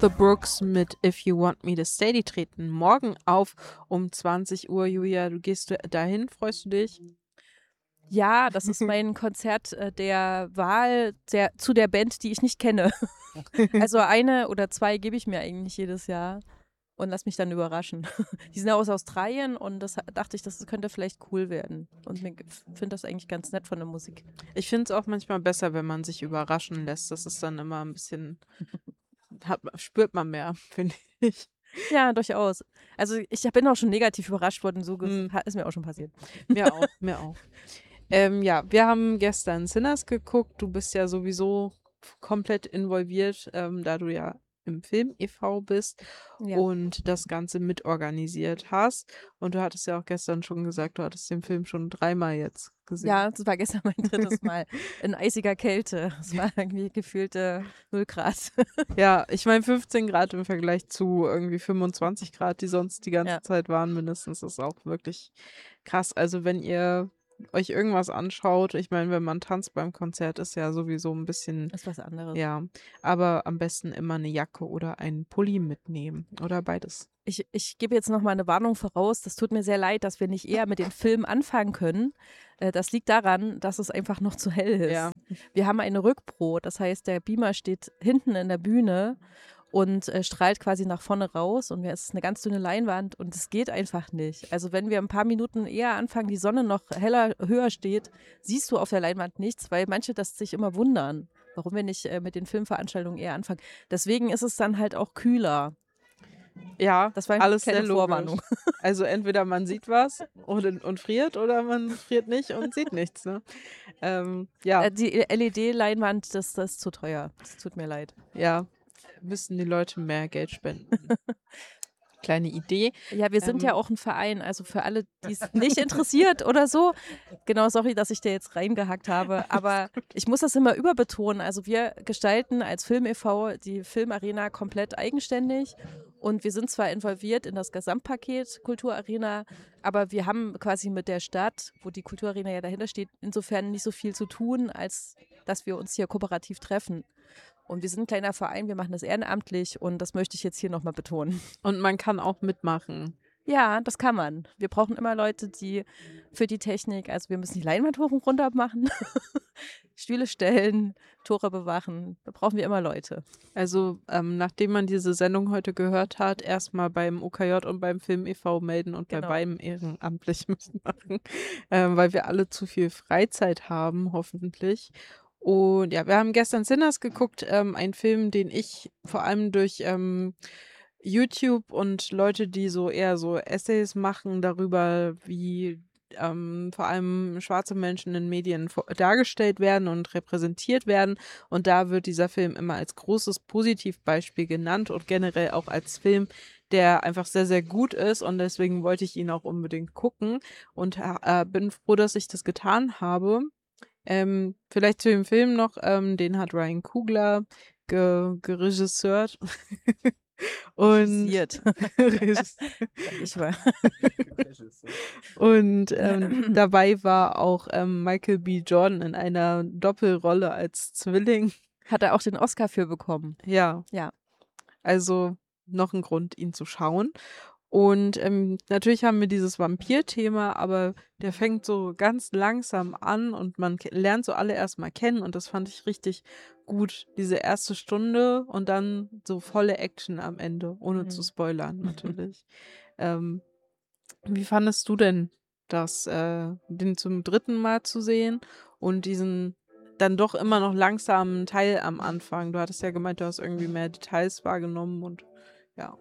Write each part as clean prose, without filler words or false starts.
the Brooks mit If You Want Me to Stay. Die treten morgen auf um 20 Uhr. Julia, du gehst dahin, freust du dich? Ja, das ist mein Konzert der Wahl zu der Band, die ich nicht kenne. Also 1 oder 2 gebe ich mir eigentlich jedes Jahr und lass mich dann überraschen. Die sind ja aus Australien und das dachte ich, das könnte vielleicht cool werden. Und ich finde das eigentlich ganz nett von der Musik. Ich finde es auch manchmal besser, wenn man sich überraschen lässt. Das ist dann immer ein bisschen, spürt man mehr, finde ich. Ja, durchaus. Also ich bin auch schon negativ überrascht worden, so ist mir auch schon passiert. Mir auch, mir auch. Ja, wir haben gestern Sinners geguckt. Du bist ja sowieso komplett involviert, da du ja im Film e.V. bist und das Ganze mitorganisiert hast. Und du hattest ja auch gestern schon gesagt, du hattest den Film schon 3-mal jetzt gesehen. Ja, das war gestern mein 3. Mal in eisiger Kälte. Es war irgendwie gefühlte 0 Grad. Ja, ich meine 15 Grad im Vergleich zu irgendwie 25 Grad, die sonst die ganze Zeit waren mindestens, ist auch wirklich krass. Also wenn ihr euch irgendwas anschaut, ich meine, wenn man tanzt beim Konzert, ist ja sowieso ein bisschen... Ist was anderes. Ja, aber am besten immer eine Jacke oder einen Pulli mitnehmen oder beides. Ich gebe jetzt noch mal eine Warnung voraus. Das tut mir sehr leid, dass wir nicht eher mit dem Film anfangen können. Das liegt daran, dass es einfach noch zu hell ist. Ja. Wir haben eine Rückpro, das heißt, der Beamer steht hinten in der Bühne und strahlt quasi nach vorne raus und es ist eine ganz dünne Leinwand und es geht einfach nicht. Also wenn wir ein paar Minuten eher anfangen, die Sonne noch höher steht, siehst du auf der Leinwand nichts, weil manche das sich immer wundern, warum wir nicht mit den Filmveranstaltungen eher anfangen. Deswegen ist es dann halt auch kühler. Ja, das war alles keine sehr Vorwarnung. Also entweder man sieht was und friert oder man friert nicht und sieht nichts. Ne? Ja. Die LED-Leinwand, das ist zu teuer. Das tut mir leid. Ja, müssen die Leute mehr Geld spenden. Kleine Idee. Ja, wir sind ja auch ein Verein, also für alle, die es nicht interessiert oder so. Genau, sorry, dass ich da jetzt reingehackt habe, aber ich muss das immer überbetonen. Also wir gestalten als Film e.V. die Filmarena komplett eigenständig und wir sind zwar involviert in das Gesamtpaket Kulturarena, aber wir haben quasi mit der Stadt, wo die Kulturarena ja dahinter steht, insofern nicht so viel zu tun, als dass wir uns hier kooperativ treffen. Und wir sind ein kleiner Verein, wir machen das ehrenamtlich und das möchte ich jetzt hier nochmal betonen. Und man kann auch mitmachen. Ja, das kann man. Wir brauchen immer Leute, die für die Technik, also wir müssen die Leinwand hoch und runter machen, Stühle stellen, Tore bewachen. Da brauchen wir immer Leute. Also nachdem man diese Sendung heute gehört hat, erstmal beim UKJ und beim Film e.V. melden und bei beidem ehrenamtlich mitmachen, weil wir alle zu viel Freizeit haben, hoffentlich. Und ja, wir haben gestern Sinners geguckt, ein Film, den ich vor allem durch YouTube und Leute, die so eher so Essays machen darüber, wie vor allem schwarze Menschen in Medien dargestellt werden und repräsentiert werden. Und da wird dieser Film immer als großes Positivbeispiel genannt und generell auch als Film, der einfach sehr, sehr gut ist. Und deswegen wollte ich ihn auch unbedingt gucken und bin froh, dass ich das getan habe. Vielleicht zu dem Film noch, den hat Ryan Coogler geregisseurt. Und und dabei war auch Michael B. Jordan in einer Doppelrolle als Zwilling. Hat er auch den Oscar für bekommen. Ja. Also noch ein Grund, ihn zu schauen. Und natürlich haben wir dieses Vampir-Thema, aber der fängt so ganz langsam an und man lernt so alle erstmal kennen und das fand ich richtig gut, diese erste Stunde und dann so volle Action am Ende, ohne zu spoilern natürlich. Wie fandest du denn das, den zum 3. Mal zu sehen und diesen dann doch immer noch langsamen Teil am Anfang? Du hattest ja gemeint, du hast irgendwie mehr Details wahrgenommen und ja.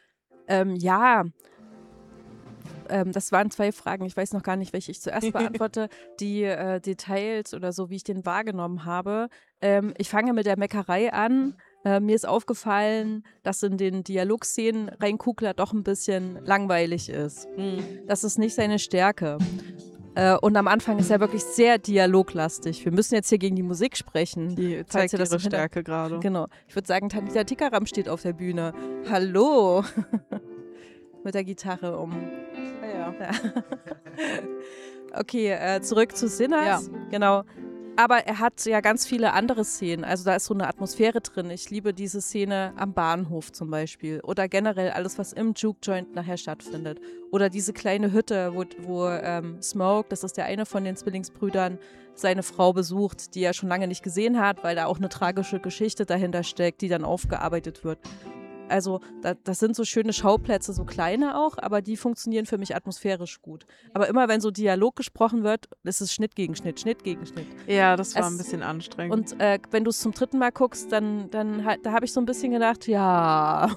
Das waren 2 Fragen. Ich weiß noch gar nicht, welche ich zuerst beantworte. Die Details oder so, wie ich den wahrgenommen habe. Ich fange mit der Meckerei an. Mir ist aufgefallen, dass in den Dialogszenen Ryan Coogler doch ein bisschen langweilig ist. Das ist nicht seine Stärke. Und am Anfang ist er wirklich sehr dialoglastig. Wir müssen jetzt hier gegen die Musik sprechen. Die zeigt ihre Stärke gerade. Genau. Ich würde sagen, Tanita Tikaram steht auf der Bühne. Hallo! Mit der Gitarre Ja. Okay, zurück zu Sinners. Ja. Genau. Aber er hat ja ganz viele andere Szenen. Also da ist so eine Atmosphäre drin. Ich liebe diese Szene am Bahnhof zum Beispiel. Oder generell alles, was im Juke-Joint nachher stattfindet. Oder diese kleine Hütte, wo Smoke, das ist der eine von den Zwillingsbrüdern, seine Frau besucht, die er schon lange nicht gesehen hat, weil da auch eine tragische Geschichte dahinter steckt, die dann aufgearbeitet wird. Also das sind so schöne Schauplätze, so kleine auch, aber die funktionieren für mich atmosphärisch gut. Aber immer wenn so Dialog gesprochen wird, ist es Schnitt gegen Schnitt, Schnitt gegen Schnitt. Ja, das war ein bisschen anstrengend. Und wenn du es zum 3. Mal guckst, da habe ich so ein bisschen gedacht, ja,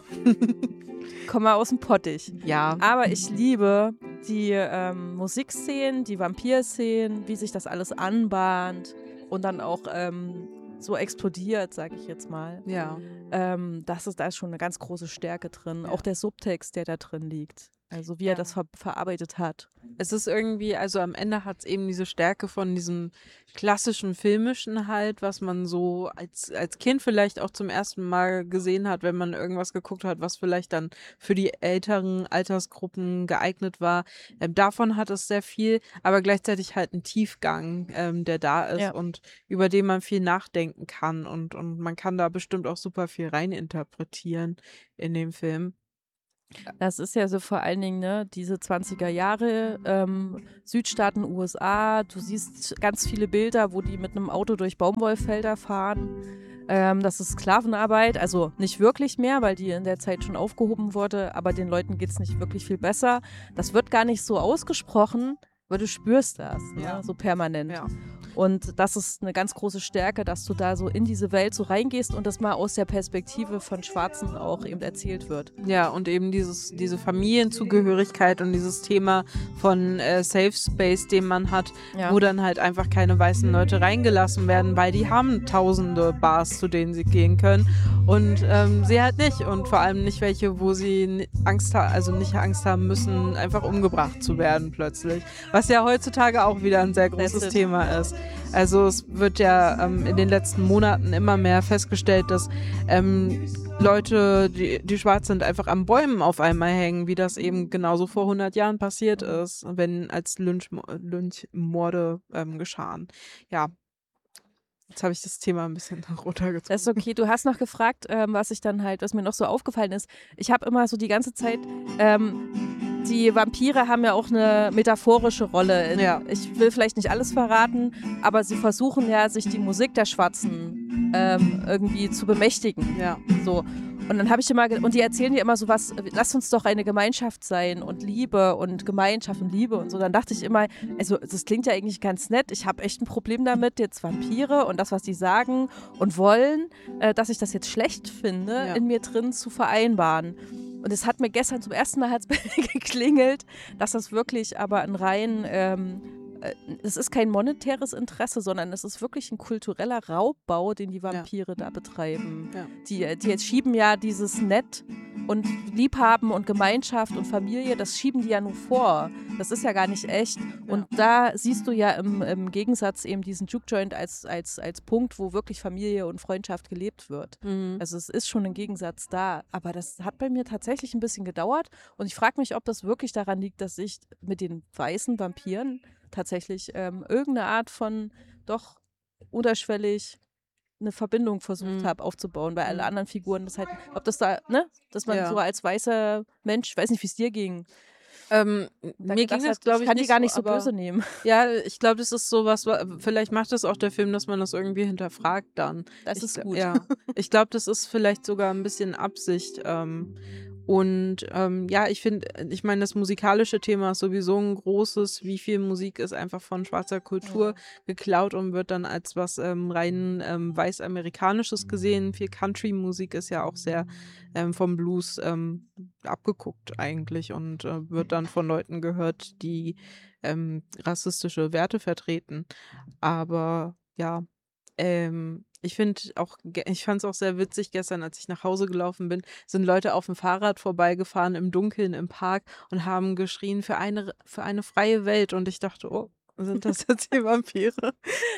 komm mal aus dem Pottich. Ja. Aber ich liebe die Musikszenen, die Vampir-Szenen, wie sich das alles anbahnt und dann auch so explodiert, sage ich jetzt mal. Ja. Da ist schon eine ganz große Stärke drin. Ja. Auch der Subtext, der da drin liegt. Also wie er das verarbeitet hat. Es ist irgendwie, also am Ende hat es eben diese Stärke von diesem klassischen Filmischen halt, was man so als Kind vielleicht auch zum ersten Mal gesehen hat, wenn man irgendwas geguckt hat, was vielleicht dann für die älteren Altersgruppen geeignet war. Davon hat es sehr viel, aber gleichzeitig halt einen Tiefgang, der da ist und über den man viel nachdenken kann und man kann da bestimmt auch super viel reininterpretieren in dem Film. Das ist ja so vor allen Dingen, ne, diese 20er Jahre, Südstaaten USA, du siehst ganz viele Bilder, wo die mit einem Auto durch Baumwollfelder fahren. Das ist Sklavenarbeit, also nicht wirklich mehr, weil die in der Zeit schon aufgehoben wurde, aber den Leuten geht es nicht wirklich viel besser. Das wird gar nicht so ausgesprochen, aber du spürst das, ne, so permanent. Ja. Und das ist eine ganz große Stärke, dass du da so in diese Welt so reingehst und das mal aus der Perspektive von Schwarzen auch eben erzählt wird. Ja, und eben diese Familienzugehörigkeit und dieses Thema von Safe Space, den man hat, wo dann halt einfach keine weißen Leute reingelassen werden, weil die haben tausende Bars, zu denen sie gehen können und sie halt nicht und vor allem nicht welche, wo sie nicht Angst haben müssen, einfach umgebracht zu werden plötzlich. Was ja heutzutage auch wieder ein sehr großes Thema ist. Also es wird ja in den letzten Monaten immer mehr festgestellt, dass Leute, die schwarz sind, einfach an Bäumen auf einmal hängen, wie das eben genauso vor 100 Jahren passiert ist, als Lynchmorde geschahen. Ja. Jetzt habe ich das Thema ein bisschen runtergezogen. Das ist okay. Du hast noch gefragt, was mir noch so aufgefallen ist. Ich habe immer so die ganze Zeit, die Vampire haben ja auch eine metaphorische Rolle. Ich will vielleicht nicht alles verraten, aber sie versuchen ja, sich die Musik der Schwarzen irgendwie zu bemächtigen. Ja. So. Und dann habe ich und die erzählen dir immer so was, lass uns doch eine Gemeinschaft sein und Liebe und Gemeinschaft und Liebe und so. Dann dachte ich immer, also das klingt ja eigentlich ganz nett, ich habe echt ein Problem damit, jetzt Vampire und das, was die sagen und wollen, dass ich das jetzt schlecht finde, in mir drin zu vereinbaren. Und es hat mir gestern zum ersten Mal geklingelt, dass das wirklich aber ein rein es ist kein monetäres Interesse, sondern es ist wirklich ein kultureller Raubbau, den die Vampire da betreiben. Ja. Die jetzt schieben ja dieses Nett und Liebhaben und Gemeinschaft und Familie, das schieben die ja nur vor. Das ist ja gar nicht echt. Und da siehst du ja im Gegensatz eben diesen Juke-Joint als Punkt, wo wirklich Familie und Freundschaft gelebt wird. Mhm. Also es ist schon ein Gegensatz da. Aber das hat bei mir tatsächlich ein bisschen gedauert. Und ich frage mich, ob das wirklich daran liegt, dass ich mit den weißen Vampiren tatsächlich irgendeine Art von doch unterschwellig eine Verbindung versucht habe aufzubauen, weil alle anderen Figuren das halt, ob das da, ne, dass man so als weißer Mensch, ich weiß nicht, wie es dir ging. Mir ging das, glaube ich, ich kann die gar nicht so böse nehmen. Ja, ich glaube, das ist sowas, vielleicht macht das auch der Film, dass man das irgendwie hinterfragt dann. Das ist gut. Ja, ich glaube, das ist vielleicht sogar ein bisschen Absicht. Ich meine, das musikalische Thema ist sowieso ein großes. Wie viel Musik ist einfach von schwarzer Kultur geklaut und wird dann als was rein weiß-amerikanisches gesehen. Viel Country-Musik ist ja auch sehr vom Blues abgeguckt eigentlich und wird dann von Leuten gehört, die rassistische Werte vertreten. Aber ja, ich fand es auch sehr witzig, gestern, als ich nach Hause gelaufen bin, sind Leute auf dem Fahrrad vorbeigefahren im Dunkeln im Park und haben geschrien für eine freie Welt. Und ich dachte, oh, sind das jetzt die Vampire?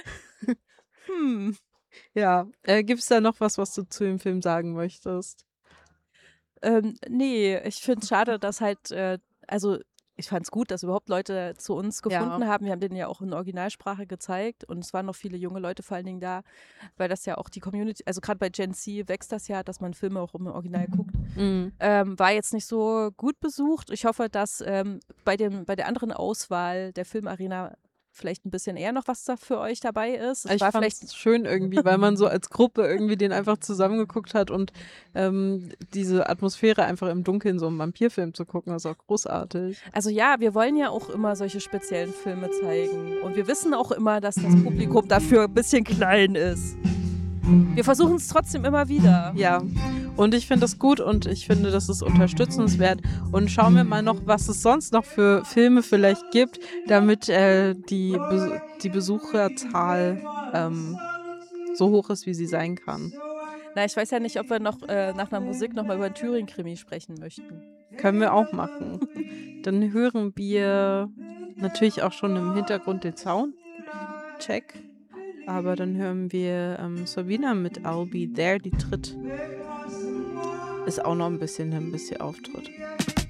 Ja, gibt es da noch was du zu dem Film sagen möchtest? Nee, ich finde es schade, dass halt, also ich fand es gut, dass überhaupt Leute zu uns gefunden haben. Wir haben den ja auch in Originalsprache gezeigt und es waren noch viele junge Leute vor allen Dingen da, weil das ja auch die Community, also gerade bei Gen Z wächst das ja, dass man Filme auch im Original guckt. War jetzt nicht so gut besucht. Ich hoffe, dass bei der anderen Auswahl der Filmarena vielleicht ein bisschen eher noch was da für euch dabei ist. Ich fand es schön irgendwie, weil man so als Gruppe irgendwie den einfach zusammengeguckt hat und diese Atmosphäre einfach im Dunkeln so einen Vampirfilm zu gucken, ist auch großartig. Also ja, wir wollen ja auch immer solche speziellen Filme zeigen und wir wissen auch immer, dass das Publikum dafür ein bisschen klein ist. Wir versuchen es trotzdem immer wieder. Ja, und ich finde das gut und ich finde, das ist unterstützenswert. Und schauen wir mal noch, was es sonst noch für Filme vielleicht gibt, damit die Besucherzahl so hoch ist, wie sie sein kann. Na, ich weiß ja nicht, ob wir noch nach einer Musik nochmal über einen Thüringen-Krimi sprechen möchten. Können wir auch machen. Dann hören wir natürlich auch schon im Hintergrund den Soundcheck. Aber dann hören wir Sabina mit I'll Be There, die tritt. Ist auch noch ein bisschen hin, bis sie auftritt.